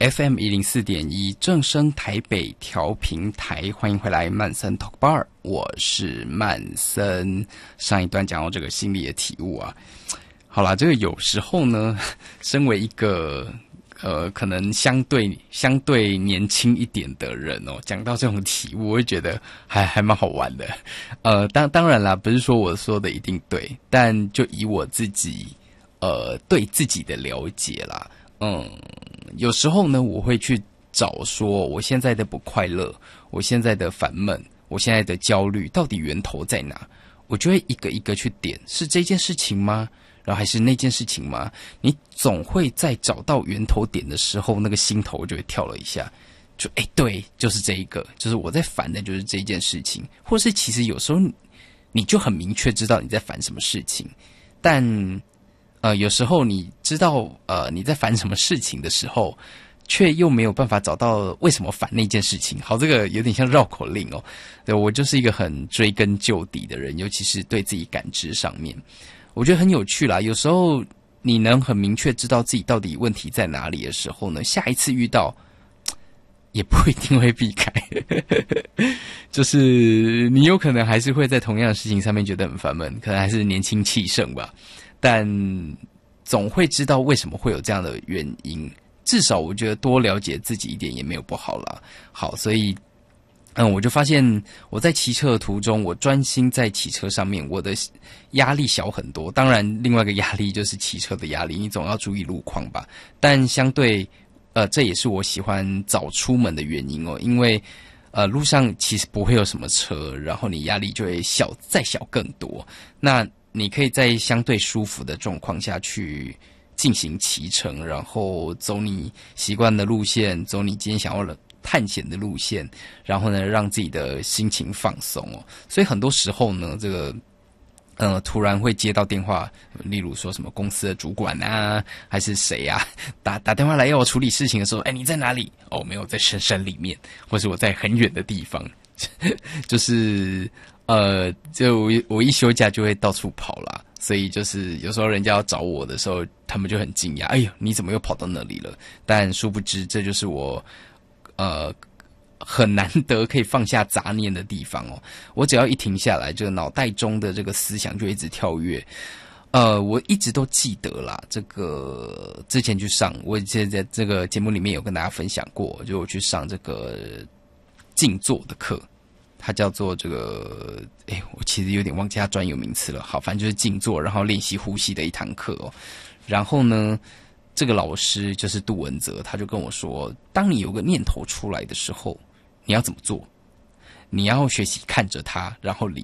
FM 104.1正声台北调频台，欢迎回来曼森 Talk Bar， 我是曼森。上一段讲到这个心理的体悟啊，好啦，这个有时候呢，身为一个可能相对年轻一点的人哦，讲到这种体悟，我会觉得还蛮好玩的。当然啦，不是说我说的一定对，但就以我自己对自己的了解啦，有时候呢，我会去找说我现在的不快乐，我现在的烦闷，我现在的焦虑，到底源头在哪？我就会一个一个去点，是这件事情吗？然后还是那件事情吗？你总会在找到源头点的时候，那个心头就会跳了一下，就对，就是这一个，就是我在烦的就是这件事情，或是其实有时候你就很明确知道你在烦什么事情，但有时候你知道你在烦什么事情的时候，却又没有办法找到为什么烦那件事情。好，这个有点像绕口令哦。对，我就是一个很追根究底的人，尤其是对自己感知上面，我觉得很有趣啦。有时候你能很明确知道自己到底问题在哪里的时候呢，下一次遇到也不一定会避开就是你有可能还是会在同样的事情上面觉得很烦闷，可能还是年轻气盛吧，但总会知道为什么会有这样的原因。至少我觉得多了解自己一点也没有不好啦。好，所以我就发现我在骑车的途中，我专心在骑车上面，我的压力小很多。当然另外一个压力就是骑车的压力，你总要注意路况吧。但相对这也是我喜欢早出门的原因哦，因为路上其实不会有什么车，然后你压力就会再小更多。那你可以在相对舒服的状况下去进行骑乘，然后走你习惯的路线，走你今天想要的探险的路线，然后呢让自己的心情放松哦。所以很多时候呢，这个突然会接到电话，例如说什么公司的主管啊，还是谁啊，打电话来要我处理事情的时候，你在哪里？哦，没有，在深山里面，或是我在很远的地方，就是就我一休假就会到处跑啦。所以就是有时候人家要找我的时候，他们就很惊讶，哎呦，你怎么又跑到那里了？但殊不知，这就是我很难得可以放下杂念的地方哦。我只要一停下来，这个脑袋中的这个思想就一直跳跃。我一直都记得啦，这个之前去上，我之前在这个节目里面有跟大家分享过，就我去上这个静坐的课。它叫做这个，我其实有点忘记它专有名词了。好，反正就是静坐，然后练习呼吸的一堂课哦。然后呢，这个老师就是杜文泽，他就跟我说，当你有个念头出来的时候，你要怎么做？你要学习看着它，然后理